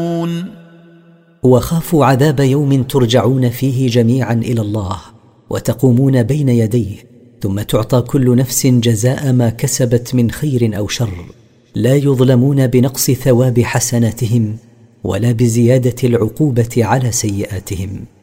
وخافوا عذاب يوم ترجعون فيه جميعا إلى الله وتقومون بين يديه، ثم تعطى كل نفس جزاء ما كسبت من خير أو شر، لا يظلمون بنقص ثواب حسناتهم ولا بزيادة العقوبة على سيئاتهم.